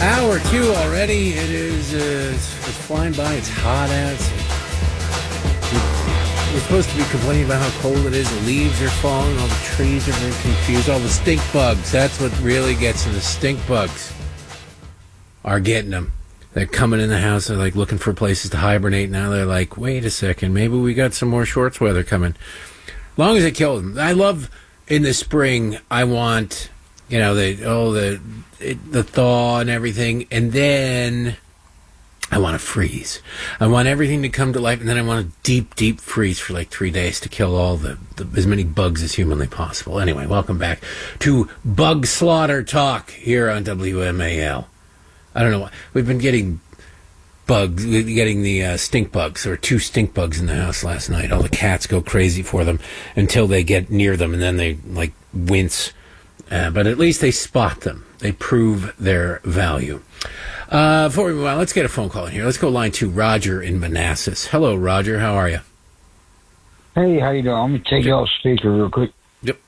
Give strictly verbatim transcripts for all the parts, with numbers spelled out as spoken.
Hour two already. It is uh, it's, it's flying by. It's hot out. We're supposed to be complaining about how cold it is. The leaves are falling. All the trees are very confused. All the stink bugs. That's what really gets them. The stink bugs are getting them. They're coming in the house. They're like looking for places to hibernate. Now they're like, wait a second. Maybe we got some more shorts weather coming. As long as it kills them. I love in the spring. I want, you know, the oh the it, the thaw and everything, and then I want to freeze. I want everything to come to life, and then I want a deep, deep freeze for like three days to kill all the, the as many bugs as humanly possible. Anyway, welcome back to Bug Slaughter Talk here on W M A L. I don't know. We've been getting bugs, getting the uh, stink bugs. There were two stink bugs in the house last night. All the cats go crazy for them until they get near them, and then they like wince. Uh, but at least they spot them. They prove their value. Uh, before we move on, let's get a phone call in here. Let's go line two. Roger in Manassas. Hello, Roger. How are you? Hey, how you doing? I'm gonna take you off speaker real quick. Yep.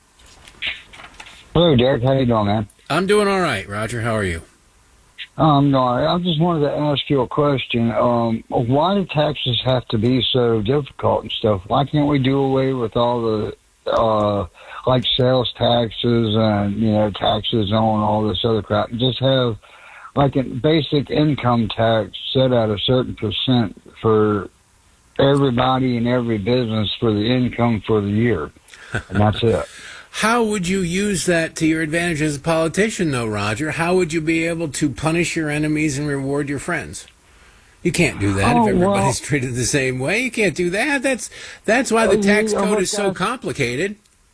Hello, Derek. How you doing, man? I'm doing all right, Roger. How are you? Um, no, I just wanted to ask you a question. Um, why do taxes have to be so difficult and stuff? Why can't we do away with all the, uh, like sales taxes and, you know, taxes on all this other crap? Just have, like, a basic income tax set at a certain percent for everybody and every business for the income for the year. And that's it. How would you use that to your advantage as a politician, though, Roger? How would you be able to punish your enemies and reward your friends? You can't do that oh, if everybody's well, treated the same way. You can't do that. That's that's why the tax code is so complicated.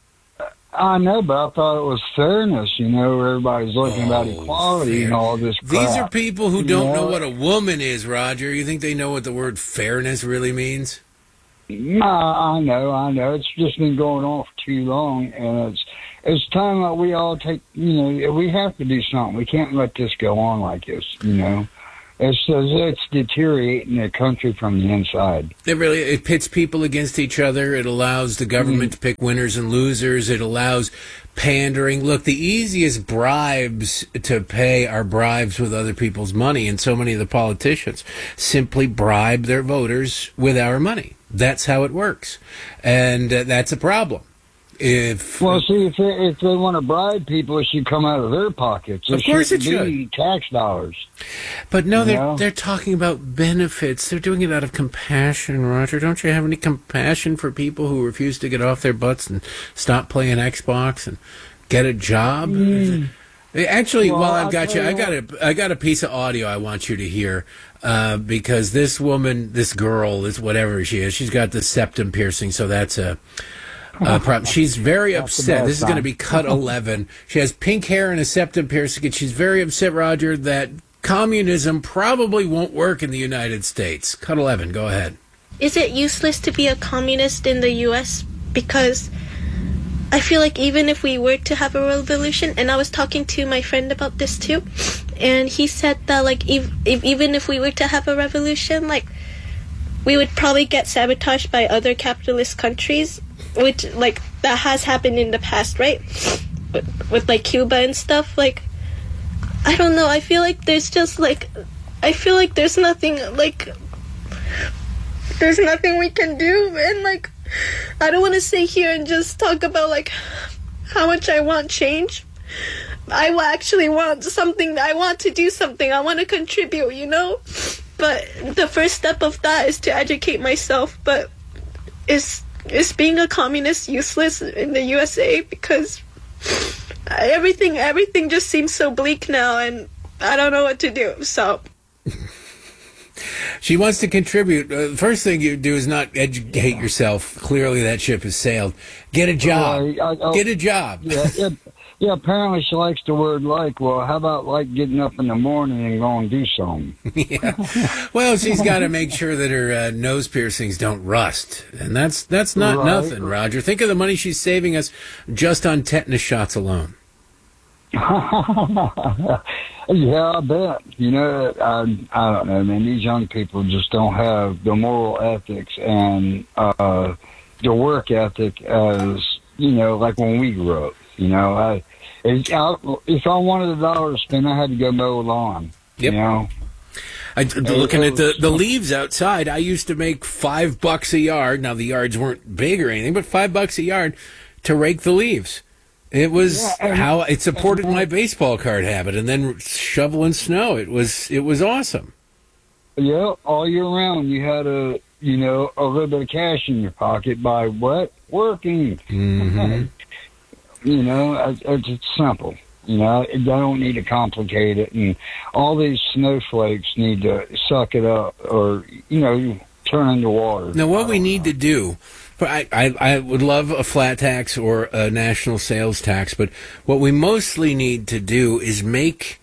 I know, but I thought it was fairness, you know, where everybody's looking oh, about equality fair. and all this crap. These are people who don't you know? know what a woman is, Roger. You think they know what the word fairness really means? No, I know, I know. It's just been going on for too long, and it's it's time that we all take, you know, we have to do something. We can't let this go on like this, you know. It's it's deteriorating the country from the inside. It really it pits people against each other. It allows the government mm. to pick winners and losers. It allows pandering. Look, the easiest bribes to pay are bribes with other people's money, and so many of the politicians simply bribe their voters with our money. That's how it works, and uh, that's a problem. If well, see, if they, if they want to bribe people, it should come out of their pockets. It of course, it should be tax dollars. But no, they're know? they're talking about benefits. They're doing it out of compassion, Roger. Don't you have any compassion for people who refuse to get off their butts and stop playing Xbox and get a job? Mm. Actually, well, while I've got you, I got a I got a piece of audio I want you to hear. Uh, because this woman, this girl, this whatever she is, she's got the septum piercing, so that's a, a problem. She's very upset. This is going to be cut eleven. She has pink hair and a septum piercing, and she's very upset, Roger, that communism probably won't work in the United States. Cut eleven, go ahead. Is it useless to be a communist in the U S? Because I feel like even if we were to have a revolution, and I was talking to my friend about this too, and he said that like if, if even if we were to have a revolution, like we would probably get sabotaged by other capitalist countries, which like that has happened in the past, right? With, with like Cuba and stuff. Like I don't know. I feel like there's just like I feel like there's nothing like there's nothing we can do, and like. I don't want to sit here and just talk about, like, how much I want change. I actually want something. I want to do something. I want to contribute, you know? But the first step of that is to educate myself. But is is being a communist useless in the U S A? Because everything, everything just seems so bleak now, and I don't know what to do, so... She wants to contribute. Uh, the first thing you do is not educate yourself. Clearly, that ship has sailed. Get a job. Uh, I, I, Get a job. Yeah, yeah, yeah, apparently she likes the word like. Well, how about like getting up in the morning and going to do something? Yeah. Well, she's got to make sure that her uh, nose piercings don't rust. And that's that's not right. nothing, Roger. Think of the money she's saving us just on tetanus shots alone. Yeah, I bet. You know, I, I don't know, man. These young people just don't have the moral ethics and uh, the work ethic as, you know, like when we grew up. You know, I, if I, if I wanted a dollar to spend, I had to go mow a lawn. Yep. You know? I, looking at the, the leaves outside, I used to make five bucks a yard. Now, the yards weren't big or anything, but five bucks a yard to rake the leaves. It was yeah, and, how it supported and, my baseball card habit, and then shoveling snow. It was it was awesome. Yeah, all year round, you had a you know a little bit of cash in your pocket by what working. Mm-hmm. You know, it's, it's simple. You know, they don't need to complicate it, and all these snowflakes need to suck it up, or you know, turn into water. Now, what we need know. to do, I, I I would love a flat tax or a national sales tax, but what we mostly need to do is make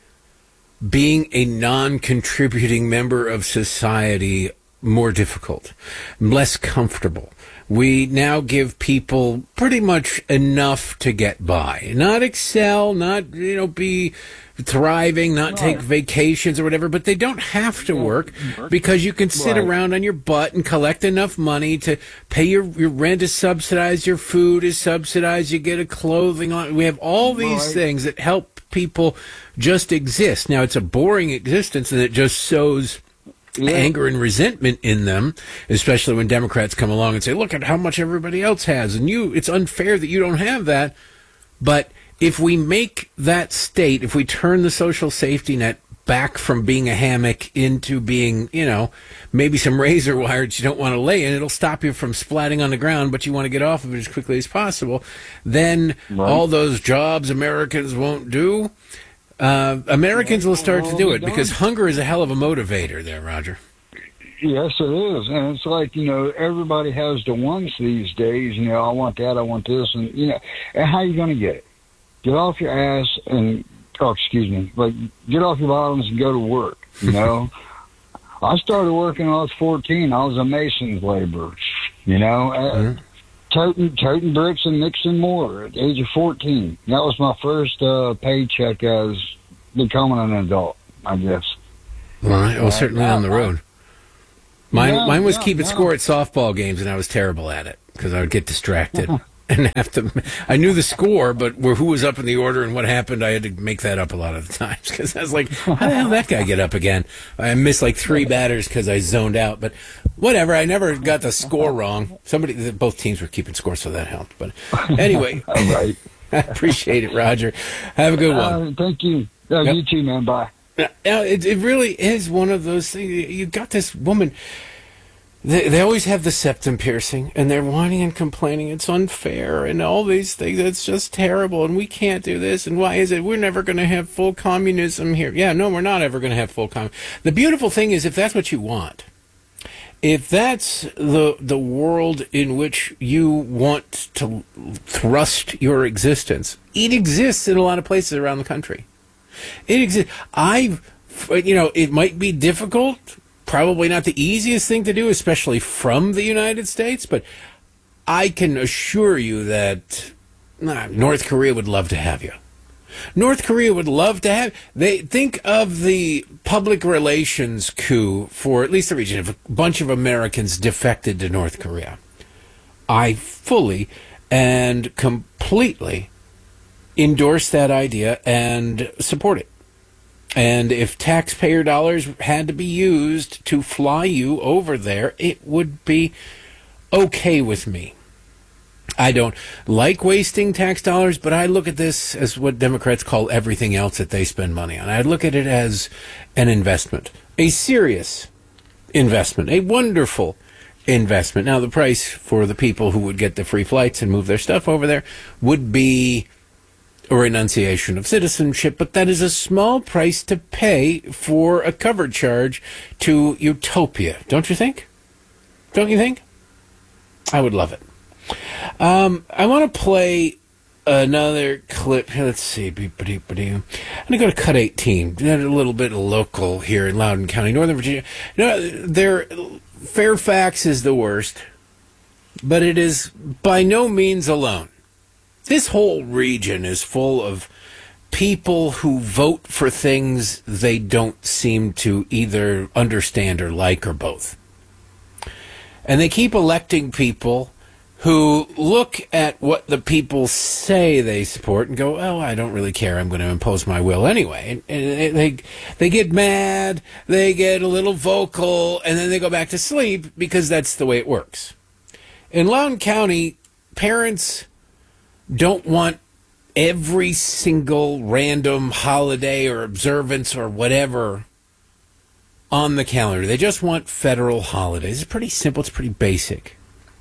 being a non-contributing member of society more difficult, less comfortable. We now give people pretty much enough to get by. Not excel, not, you know, be thriving, not take vacations or whatever, but they don't have to work because you can sit right. around on your butt and collect enough money to pay your, your rent is subsidized, your food is subsidized, you get a clothing on. We have all these right. things that help people just exist. Now, it's a boring existence, and it just sows Yeah. anger and resentment in them, especially when Democrats come along and say, look at how much everybody else has, and you, it's unfair that you don't have that. But if we make that state, if we turn the social safety net back from being a hammock into being, you know, maybe some razor wire that you don't want to lay in, it'll stop you from splatting on the ground, but you want to get off of it as quickly as possible, then right. all those jobs Americans won't do, Uh, Americans will start to do it because hunger is a hell of a motivator there, Roger. Yes, it is. And it's like, you know, everybody has the wants these days. You know, I want that, I want this. And, you know, and how are you going to get it? Get off your ass and, oh, excuse me, like, get off your bottoms and go to work, you know? I started working when I was fourteen. I was a mason's laborer, you know? Mm-hmm. Toting, toting bricks and mixing mortar at the age of fourteen. That was my first uh, paycheck as becoming an adult, I guess. All right. Well, uh, certainly on the road. Mine, yeah, mine was yeah, keeping yeah. score at softball games, and I was terrible at it because I would get distracted and have to. I knew the score, but who was up in the order and what happened, I had to make that up a lot of the times because I was like, how the hell did that guy get up again? I missed like three batters because I zoned out, but whatever. I never got the score wrong. Somebody, both teams were keeping score, so that helped. But anyway, all right. I appreciate it, Roger. Have a good one. Uh, thank you. Uh, yep. You too, man. Bye. Now, it, it really is one of those things. You got this woman. They, they always have the septum piercing, and they're whining and complaining. It's unfair, and all these things. It's just terrible, and we can't do this. And why is it? We're never going to have full communism here. Yeah, no, we're not ever going to have full communism. The beautiful thing is, if that's what you want, if that's the the world in which you want to thrust your existence, it exists in a lot of places around the country. It exists. I've, you know, it might be difficult. Probably not the easiest thing to do, especially from the United States, but I can assure you that nah, North Korea would love to have you. North Korea would love to have. They think of the public relations coup for at least the region. If a bunch of Americans defected to North Korea, I fully and completely endorse that idea and support it. And if taxpayer dollars had to be used to fly you over there, it would be okay with me. I don't like wasting tax dollars, but I look at this as what Democrats call everything else that they spend money on. I look at it as an investment, a serious investment, a wonderful investment. Now, the price for the people who would get the free flights and move their stuff over there would be a renunciation of citizenship, but that is a small price to pay for a cover charge to utopia. Don't you think? Don't you think? I would love it. Um, I want to play another clip. Let's see. I'm going to go to Cut eighteen. A little bit local here in Loudoun County, Northern Virginia. You know, there, Fairfax is the worst, but it is by no means alone. This whole region is full of people who vote for things they don't seem to either understand or like or both. And they keep electing people who look at what the people say they support and go, oh, I don't really care. I'm going to impose my will anyway. And, and they they get mad, they get a little vocal, and then they go back to sleep because that's the way it works. In Loudoun County, parents don't want every single random holiday or observance or whatever on the calendar. They just want federal holidays. It's pretty simple. It's pretty basic.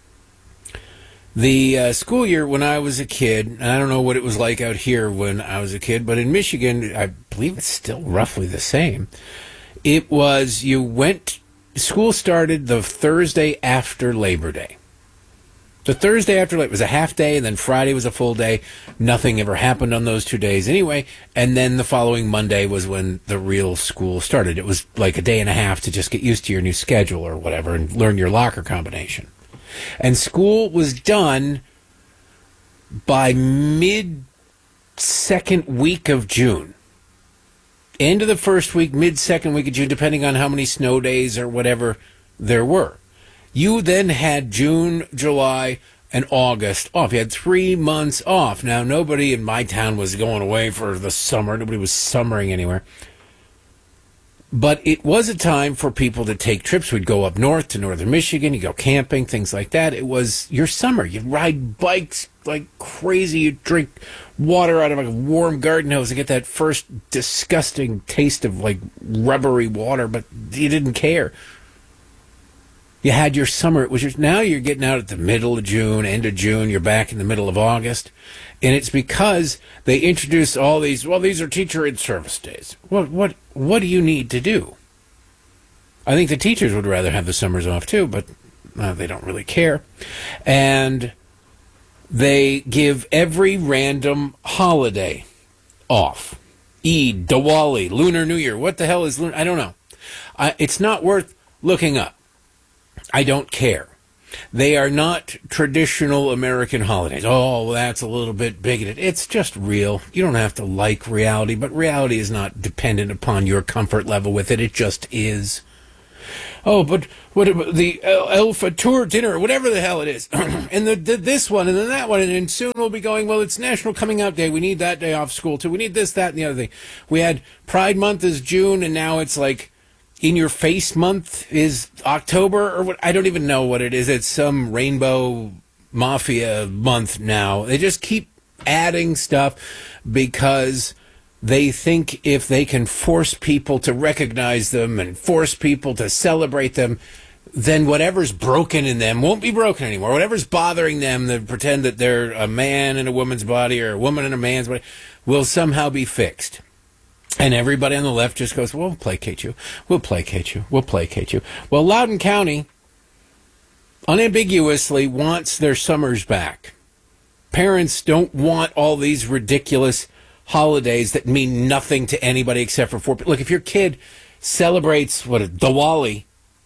The uh, school year when I was a kid, and I don't know what it was like out here when I was a kid, but in Michigan, I believe it's still roughly the same. It was, you went, school started the Thursday after Labor Day. The Thursday after Labor, it was a half day, and then Friday was a full day. Nothing ever happened on those two days anyway. And then the following Monday was when the real school started. It was like a day and a half to just get used to your new schedule or whatever and learn your locker combination. And school was done by mid-second week of June. End of the first week, mid-second week of June, depending on how many snow days or whatever there were. You then had June, July, and August off. You had three months off. Now, nobody in my town was going away for the summer. Nobody was summering anywhere. But it was a time for people to take trips. We'd go up north to northern Michigan. You go camping, things like that. It was your summer. You'd ride bikes like crazy. You'd drink water out of a warm garden hose and get that first disgusting taste of like rubbery water, but you didn't care. You had your summer. It was your, now you're getting out at the middle of June, end of June. You're back in the middle of August. And it's because they introduced all these, well, these are teacher in service days. What, what, what do you need to do? I think the teachers would rather have the summers off too, but uh, they don't really care. And they give every random holiday off. Eid, Diwali, Lunar New Year. What the hell is Lunar? I don't know. Uh, it's not worth looking up. I don't care. They are not traditional American holidays. Oh, well, that's a little bit bigoted. It's just real. You don't have to like reality, but reality is not dependent upon your comfort level with it. It just is. Oh, but what about the El Fatur dinner, or whatever the hell it is, and the, the this one, and then that one, and then soon we'll be going, well, it's National Coming Out Day. We need that day off school, too. We need this, that, and the other thing. We had Pride Month is June, and now it's like In Your Face Month is October, or what? I don't even know what it is. It's some rainbow mafia month now. They just keep adding stuff because they think if they can force people to recognize them and force people to celebrate them, then whatever's broken in them won't be broken anymore. Whatever's bothering them, they pretend that they're a man in a woman's body or a woman in a man's body, will somehow be fixed. And everybody on the left just goes, well, we'll placate you. We'll placate you. We'll placate you. Well, Loudoun County unambiguously wants their summers back. Parents don't want all these ridiculous holidays that mean nothing to anybody except for four people. Look, if your kid celebrates, what, a Diwali,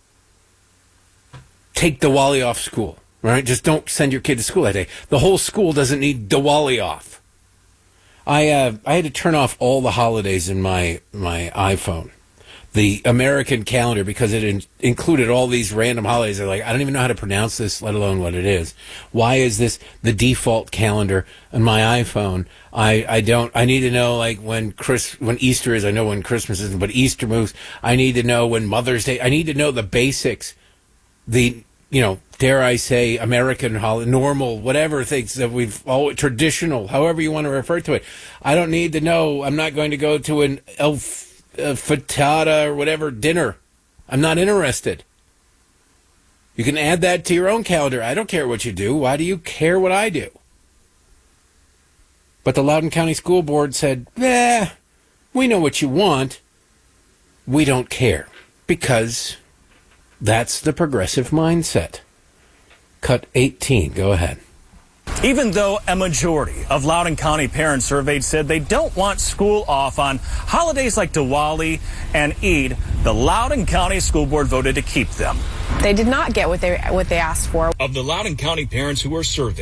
take Diwali off school, right? Just don't send your kid to school that day. The whole school doesn't need Diwali off. I uh, I had to turn off all the holidays in my my iPhone, the American calendar, because it in, included all these random holidays. They're like, I don't even know how to pronounce this, let alone what it is. Why is this the default calendar on my iPhone? I, I don't. I need to know like when Chris when Easter is. I know when Christmas is, but Easter moves. I need to know when Mother's Day. I need to know the basics. The you know, dare I say, American holiday, normal, whatever things that we've all traditional, however you want to refer to it. I don't need to know. I'm not going to go to an El Fatata or whatever dinner. I'm not interested. You can add that to your own calendar. I don't care what you do. Why do you care what I do? But the Loudoun County School Board said, eh, we know what you want. We don't care. Because that's the progressive mindset. Cut eighteen. Go ahead. Even though a majority of Loudoun County parents surveyed said they don't want school off on holidays like Diwali and Eid, the Loudoun County School Board voted to keep them. They did not get what they what they asked for. Of the Loudoun County parents who were surveyed,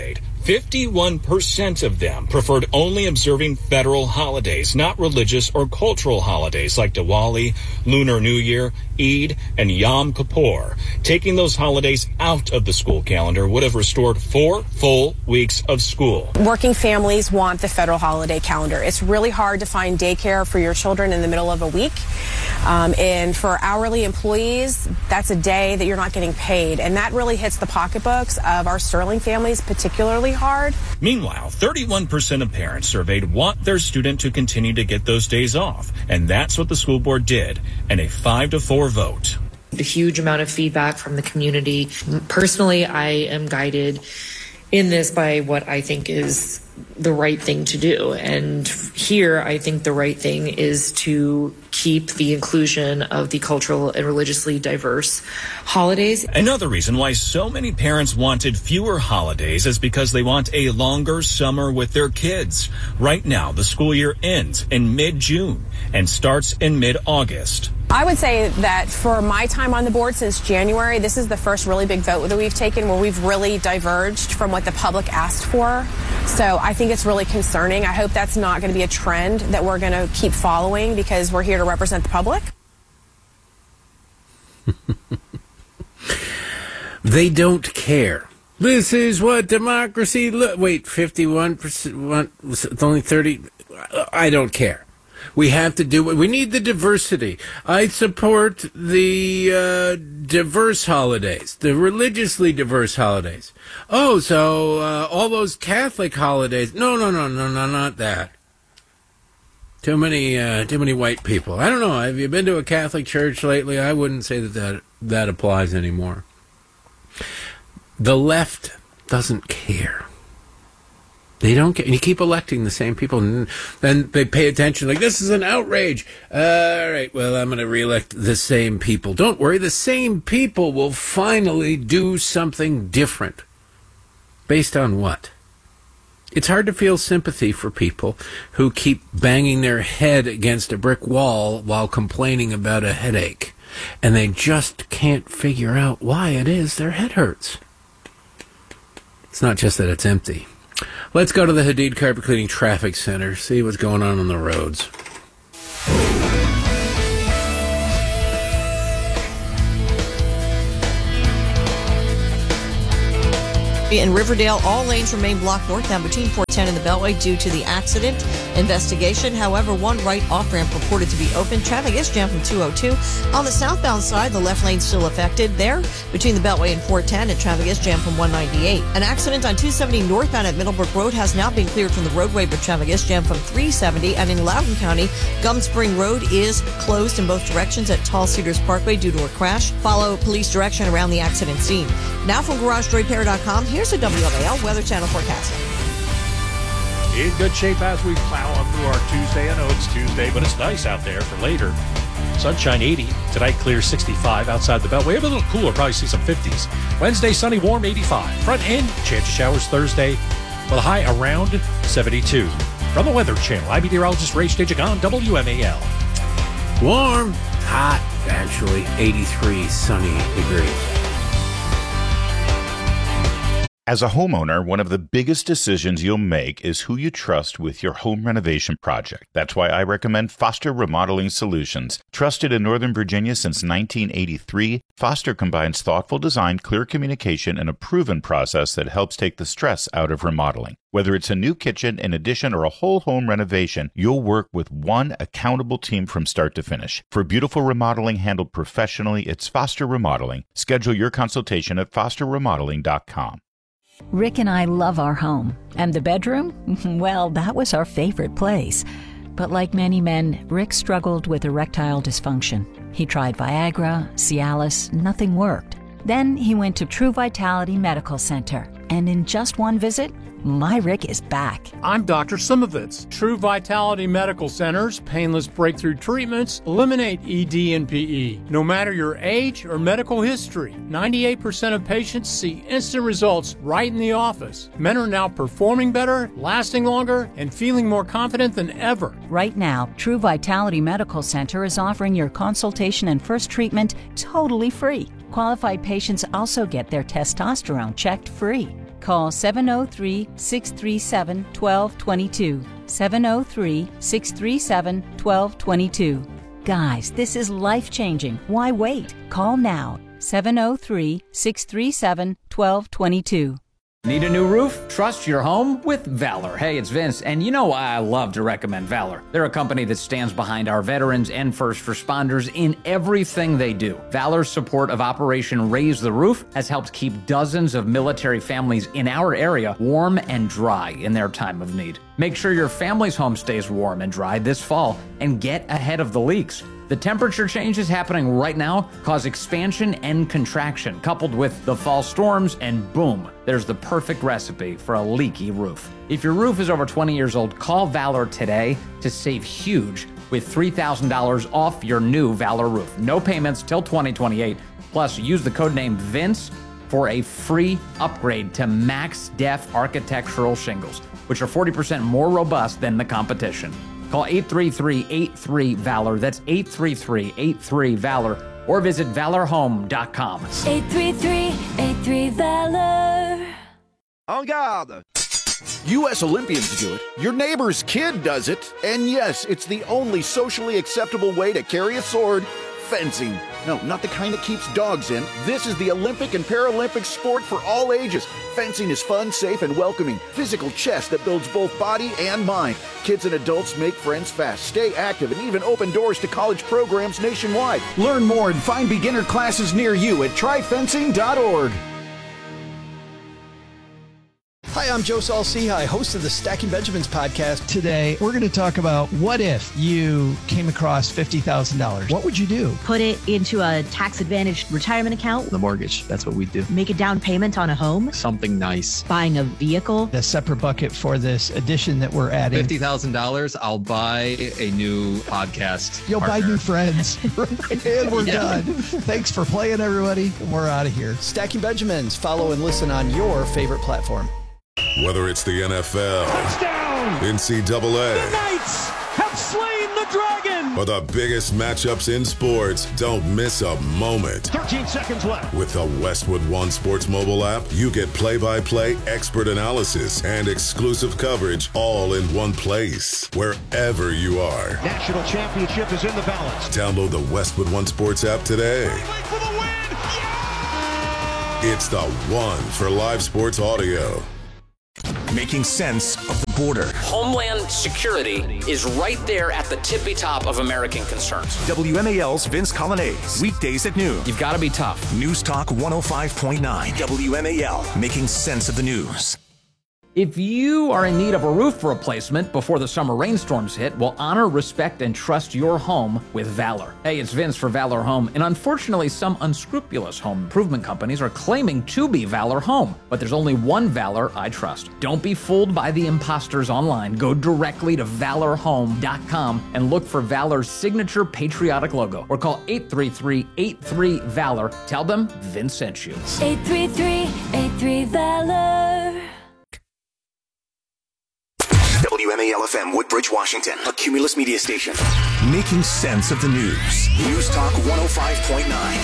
fifty-one percent of them preferred only observing federal holidays, not religious or cultural holidays like Diwali, Lunar New Year, Eid, and Yom Kippur. Taking those holidays out of the school calendar would have restored four full weeks of school. Working families want the federal holiday calendar. It's really hard to find daycare for your children in the middle of a week. Um, and for hourly employees, that's a day that you're not getting paid. And that really hits the pocketbooks of our Sterling families particularly hard. Meanwhile, thirty-one percent of parents surveyed want their student to continue to get those days off. And that's what the school board did in a five to four vote. A huge amount of feedback from the community. Personally, I am guided in this by what I think is the right thing to do. And here, I think the right thing is to keep the inclusion of the cultural and religiously diverse holidays. Another reason why so many parents wanted fewer holidays is because they want a longer summer with their kids. Right now, the school year ends in mid-June and starts in mid-August. I would say that for my time on the board since January, this is the first really big vote that we've taken where we've really diverged from what the public asked for. So I think it's really concerning. I hope that's not going to be a trend that we're going to keep following because we're here to represent the public. They don't care. This is what democracy lo- wait, fifty-one percent, it's only thirty. I don't care. We have to do it. We need the diversity. I support the uh, diverse holidays, the religiously diverse holidays. Oh, so uh, all those Catholic holidays. No, no, no, no, no, not that. Too many, uh, too many white people. I don't know. Have you been to a Catholic church lately? I wouldn't say that that, that applies anymore. The left doesn't care. They don't care. And you keep electing the same people, and then they pay attention like, this is an outrage. All right, well, I'm going to reelect the same people. Don't worry, the same people will finally do something different. Based on what? It's hard to feel sympathy for people who keep banging their head against a brick wall while complaining about a headache, and they just can't figure out why it is their head hurts. It's not just that it's empty. Let's go to the Hadid Carpet Cleaning Traffic Center, see what's going on on the roads. In Riverdale, all lanes remain blocked northbound between four ten and the Beltway due to the accident investigation. However, one right off-ramp reported to be open. Traffic is jammed from two oh two. On the southbound side, the left lane still affected there between the Beltway and four ten, and traffic is jammed from one ninety-eight. An accident on two seventy northbound at Middlebrook Road has now been cleared from the roadway, but traffic is jammed from three seventy. And in Loudoun County, Gum Spring Road is closed in both directions at Tall Cedars Parkway due to a crash. Follow police direction around the accident scene. Now from Garage Door Repair dot com, here's a W M A L Weather Channel forecast. In good shape as we plow up through our Tuesday. I know it's Tuesday, but it's nice out there for later. Sunshine eighty. Tonight clear sixty-five outside the Beltway. A little cooler, probably see some fifties. Wednesday sunny, warm eighty-five. Front end, chance of showers Thursday with a high around seventy-two. From the Weather Channel, I'm meteorologist Ray Stejik on W M A L. Warm, hot, actually, eighty-three sunny degrees. As a homeowner, one of the biggest decisions you'll make is who you trust with your home renovation project. That's why I recommend Foster Remodeling Solutions. Trusted in Northern Virginia since nineteen eighty-three, Foster combines thoughtful design, clear communication, and a proven process that helps take the stress out of remodeling. Whether it's a new kitchen, an addition, or a whole home renovation, you'll work with one accountable team from start to finish. For beautiful remodeling handled professionally, it's Foster Remodeling. Schedule your consultation at foster remodeling dot com. Rick and I love our home. And the bedroom? Well, that was our favorite place. But like many men, Rick struggled with erectile dysfunction. He tried Viagra, Cialis, nothing worked. Then he went to True Vitality Medical Center. And in just one visit, my Rick is back. I'm Doctor Simovitz. True Vitality Medical Center's painless breakthrough treatments eliminate E D and P E. No matter your age or medical history, ninety-eight percent of patients see instant results right in the office. Men are now performing better, lasting longer, and feeling more confident than ever. Right now, True Vitality Medical Center is offering your consultation and first treatment totally free. Qualified patients also get their testosterone checked free. Call seven oh three, six three seven, one two two two. seven oh three, six three seven, one two two two. Guys, this is life-changing. Why wait? Call now. seven oh three, six three seven, one two two two. Need a new roof? Trust your home with Valor. Hey, it's Vince, and you know why I love to recommend Valor. They're a company that stands behind our veterans and first responders in everything they do. Valor's support of Operation Raise the Roof has helped keep dozens of military families in our area warm and dry in their time of need. Make sure your family's home stays warm and dry this fall and get ahead of the leaks. The temperature changes happening right now cause expansion and contraction, coupled with the fall storms, and boom, there's the perfect recipe for a leaky roof. If your roof is over twenty years old, call Valor today to save huge with three thousand dollars off your new Valor roof. No payments till twenty twenty-eight. Plus, use the code name VINCE for a free upgrade to Max Def architectural shingles, which are forty percent more robust than the competition. Call eight three three, eight three, VALOR. That's eight three three, eight three, VALOR. Or visit valor home dot com. eight three three, eight three, VALOR. En garde! U S Olympians do it, your neighbor's kid does it, and yes, it's the only socially acceptable way to carry a sword. Fencing. No, not the kind that keeps dogs in. This is the Olympic and Paralympic sport for all ages. Fencing is fun, safe, and welcoming. Physical chess that builds both body and mind. Kids and adults make friends fast, stay active, and even open doors to college programs nationwide. Learn more and find beginner classes near you at try fencing dot org. Hi, I'm Joe Saul-Sehy, host of the Stacking Benjamins podcast. Today, we're going to talk about what if you came across fifty thousand dollars. What would you do? Put it into a tax-advantaged retirement account. The mortgage, that's what we do. Make a down payment on a home. Something nice. Buying a vehicle. A separate bucket for this addition that we're adding. fifty thousand dollars, I'll buy a new podcast You'll partner. buy new friends. And we're yeah. done. Thanks for playing, everybody. We're out of here. Stacking Benjamins. Follow and listen on your favorite platform. Whether it's the N F L, touchdown, N C double A, the Knights have slain the dragon, or the biggest matchups in sports, don't miss a moment. thirteen seconds left. With the Westwood One Sports mobile app, you get play-by-play, expert analysis, and exclusive coverage all in one place, wherever you are. National championship is in the balance. Download the Westwood One Sports app today. For the win. Yeah! It's the one for live sports audio. Making sense of the border. Homeland security is right there at the tippy top of American concerns. W M A L's Vince Colonnese, weekdays at noon. You've got to be tough. News Talk one oh five point nine. W M A L, making sense of the news. If you are in need of a roof replacement before the summer rainstorms hit, well, honor, respect, and trust your home with Valor. Hey, it's Vince for Valor Home, and unfortunately, some unscrupulous home improvement companies are claiming to be Valor Home, but there's only one Valor I trust. Don't be fooled by the imposters online. Go directly to valor home dot com and look for Valor's signature patriotic logo, or call eight three three, eight three, VALOR. Tell them Vince sent you. eight three three, eight three, VALOR. W M A L F M, Woodbridge, Washington, a Cumulus media station. Making sense of the news. News Talk one oh five point nine.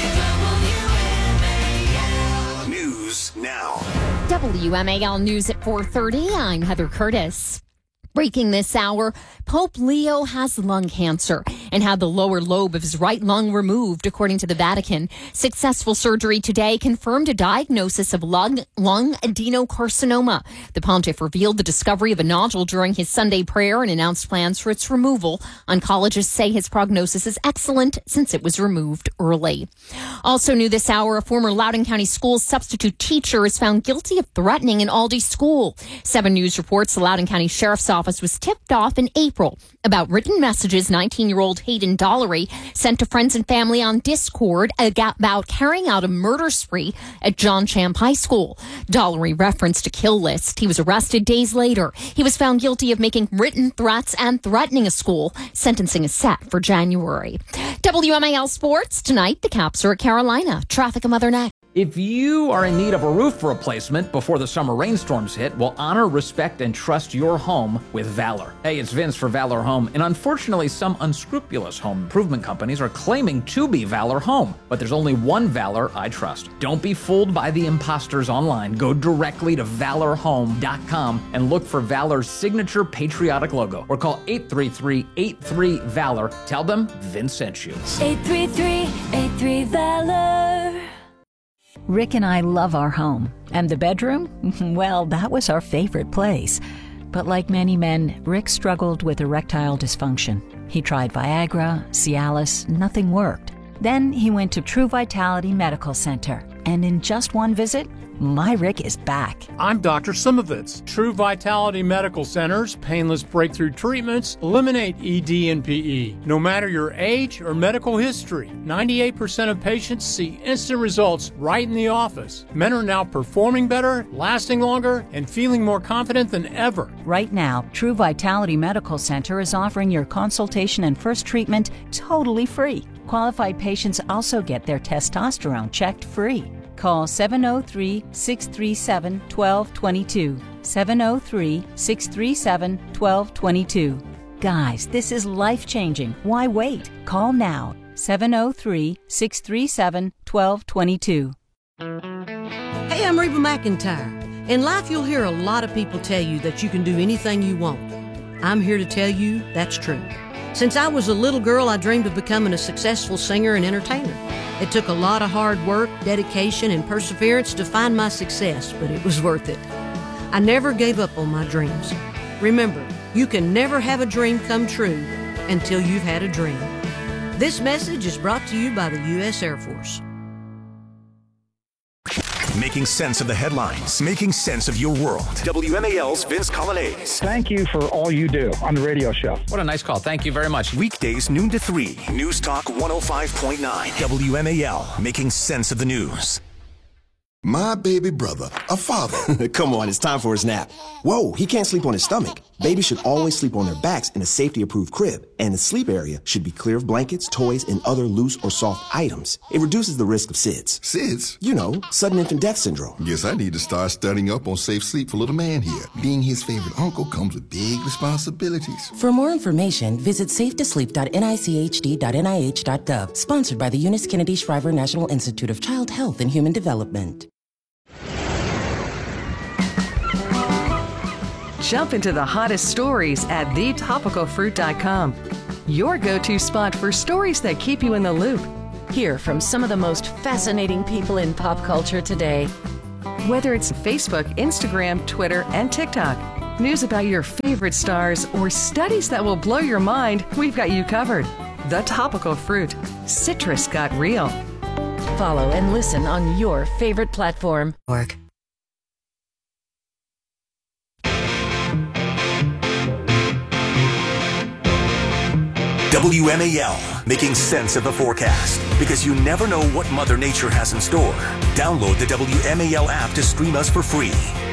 News now. W M A L News at four thirty. I'm Heather Curtis. Breaking this hour, Pope Leo has lung cancer and had the lower lobe of his right lung removed, according to the Vatican. Successful surgery today confirmed a diagnosis of lung, lung adenocarcinoma. The pontiff revealed the discovery of a nodule during his Sunday prayer and announced plans for its removal. Oncologists say his prognosis is excellent since it was removed early. Also new this hour, a former Loudoun County Schools substitute teacher is found guilty of threatening an Aldi school. Seven News reports the Loudoun County Sheriff's Office was tipped off in April about written messages nineteen-year-old Hayden Dollery sent to friends and family on Discord about carrying out a murder spree at John Champ High School. Dollery referenced a kill list. He was arrested days later. He was found guilty of making written threats and threatening a school. Sentencing is set for January. W M A L Sports tonight. The Caps are at Carolina. Traffic and Mother Neck. If you are in need of a roof replacement before the summer rainstorms hit, well, honor, respect, and trust your home with Valor. Hey, it's Vince for Valor Home, and unfortunately, some unscrupulous home improvement companies are claiming to be Valor Home, but there's only one Valor I trust. Don't be fooled by the imposters online. Go directly to valor home dot com and look for Valor's signature patriotic logo, or call eight three three, eight three, VALOR. Tell them Vince sent you. eight three three, eight three, VALOR. Rick and I love our home. And the bedroom? Well, that was our favorite place. But like many men, Rick struggled with erectile dysfunction. He tried Viagra, Cialis, nothing worked. Then he went to True Vitality Medical Center. And in just one visit, my Rick is back. I'm Doctor Simovitz. True Vitality Medical Center's painless breakthrough treatments eliminate E D and P E. No matter your age or medical history, ninety-eight percent of patients see instant results right in the office. Men are now performing better, lasting longer, and feeling more confident than ever. Right now, True Vitality Medical Center is offering your consultation and first treatment totally free. Qualified patients also get their testosterone checked free. Call seven oh three, six three seven, one two two two. seven oh three, six three seven, one two two two. Guys, this is life-changing. Why wait? Call now. seven oh three, six three seven, one two two two. Hey, I'm Reba McEntire. In life, you'll hear a lot of people tell you that you can do anything you want. I'm here to tell you that's true. Since I was a little girl, I dreamed of becoming a successful singer and entertainer. It took a lot of hard work, dedication, and perseverance to find my success, but it was worth it. I never gave up on my dreams. Remember, you can never have a dream come true until you've had a dream. This message is brought to you by the U S Air Force. Making sense of the headlines, making sense of your world. W M A L's Vince Coglianese. Thank you for all you do on the radio show. What a nice call. Thank you very much. Weekdays, noon to three. News Talk one oh five point nine. W M A L, making sense of the news. My baby brother, a father. Come on, it's time for his nap. Whoa, he can't sleep on his stomach. Babies should always sleep on their backs in a safety-approved crib, and the sleep area should be clear of blankets, toys, and other loose or soft items. It reduces the risk of S I D S. S I D S? You know, sudden infant death syndrome. Guess I need to start studying up on safe sleep for little man here. Being his favorite uncle comes with big responsibilities. For more information, visit safe to sleep dot N I C H D dot N I H dot gov. Sponsored by the Eunice Kennedy Shriver National Institute of Child Health and Human Development. Jump into the hottest stories at the topical fruit dot com. Your go-to spot for stories that keep you in the loop. Hear from some of the most fascinating people in pop culture today. Whether it's Facebook, Instagram, Twitter, and TikTok, news about your favorite stars, or studies that will blow your mind, we've got you covered. The Topical Fruit. Citrus got real. Follow and listen on your favorite platform. Work. W M A L, making sense of the forecast. Because you never know what Mother Nature has in store. Download the W M A L app to stream us for free.